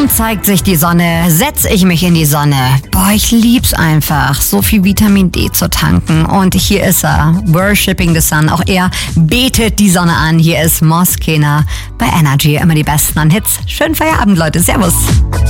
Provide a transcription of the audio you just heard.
Nun zeigt sich die Sonne, setz ich mich in die Sonne. Boah, ich lieb's einfach, so viel Vitamin D zu tanken. Und hier ist er, Worshipping the Sun. Auch er betet die Sonne an. Hier ist Moskena bei Energy. Immer die Besten an Hits. Schönen Feierabend, Leute. Servus.